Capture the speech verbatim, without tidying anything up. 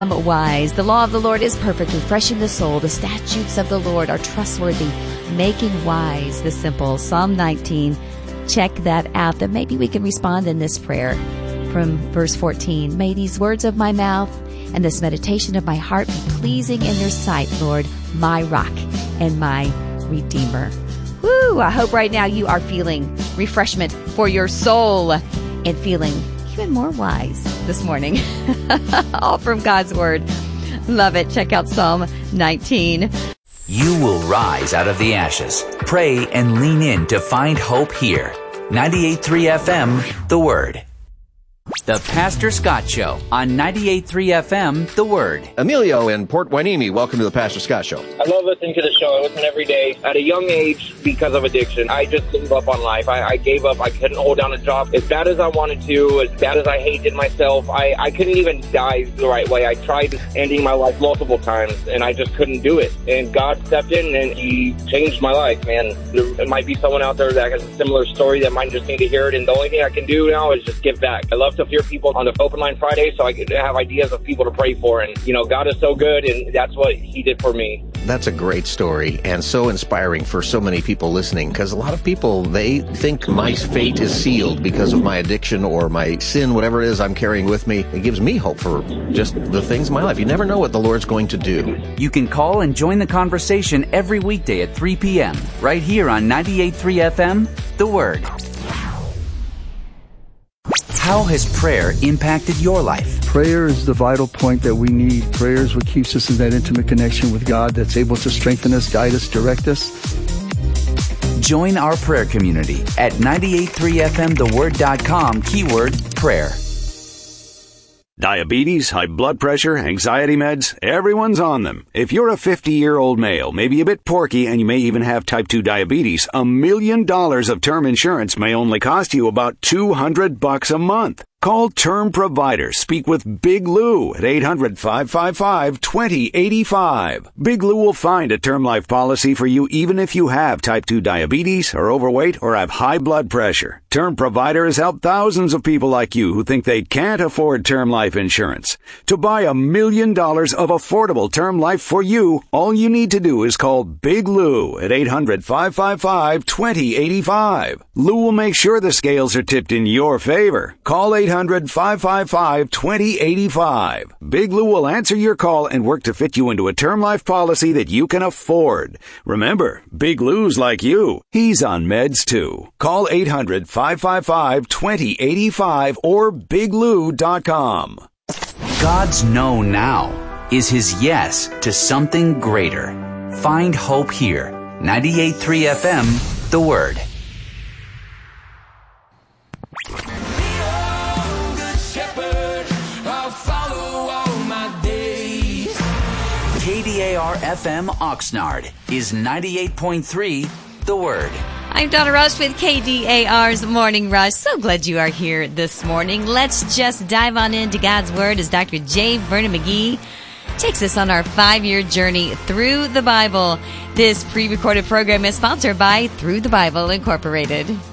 Wise. The law of the Lord is perfect, refreshing the soul. The statutes of the Lord are trustworthy, making wise the simple. Psalm nineteen. Check that out. That maybe we can respond in this prayer from verse fourteen. May these words of my mouth and this meditation of my heart be pleasing in your sight, Lord, my rock and my redeemer. Woo! I hope right now you are feeling refreshment for your soul and feeling even more wise this morning. All from God's Word. Love it. Check out Psalm nineteen. You will rise out of the ashes. Pray and lean in to find hope here. ninety-eight point three F M, The Word. The Pastor Scott Show on ninety-eight point three F M, The Word. Emilio in Port Hueneme, welcome to the Pastor Scott Show. I love listening to the show. I listen every day. At a young age, because of addiction, I just gave up on life. I, I gave up. I couldn't hold down a job. As bad as I wanted to, as bad as I hated myself, I, I couldn't even die the right way. I tried ending my life multiple times, and I just couldn't do it. And God stepped in, and He changed my life, man. There might be someone out there that has a similar story that might just need to hear it, and the only thing I can do now is just give back. I love to hear people on the Open Line Friday so I can have ideas of people to pray for. And, you know, God is so good, and that's what He did for me. That's a great story and so inspiring for so many people listening, because a lot of people, they think my fate is sealed because of my addiction or my sin, whatever it is I'm carrying with me. It gives me hope for just the things in my life. You never know what the Lord's going to do. You can call and join the conversation every weekday at three p.m. right here on ninety-eight point three F M, The Word. How has prayer impacted your life? Prayer is the vital point that we need. Prayer is what keeps us in that intimate connection with God that's able to strengthen us, guide us, direct us. Join our prayer community at ninety-eight point three F M the word dot com, keyword prayer. Diabetes, high blood pressure, anxiety meds, everyone's on them. If you're a fifty-year-old male, maybe a bit porky, and you may even have type two diabetes, a million dollars of term insurance may only cost you about two hundred bucks a month. Call Term Provider. Speak with Big Lou at eight hundred, five five five, two zero eight five. Big Lou will find a term life policy for you even if you have type two diabetes, are overweight, or have high blood pressure. Term Provider has helped thousands of people like you who think they can't afford term life insurance. To buy a million dollars of affordable term life for you, all you need to do is call Big Lou at eight hundred, five five five, two zero eight five. Lou will make sure the scales are tipped in your favor. Call eight hundred, five five five, two zero eight five. Big Lou will answer your call and work to fit you into a term life policy that you can afford. Remember, Big Lou's like you. He's on meds too. Call eight hundred, five five five, two zero eight five or big lou dot com. God's no now is His yes to something greater. Find hope here. ninety-eight point three F M, The Word. K D A R F M Oxnard is ninety-eight point three, The Word. I'm Donna Rush with K D A R's Morning Rush. So glad you are here this morning. Let's just dive on into God's Word as Doctor J. Vernon McGee takes us on our five-year journey through the Bible. This pre-recorded program is sponsored by Through the Bible Incorporated.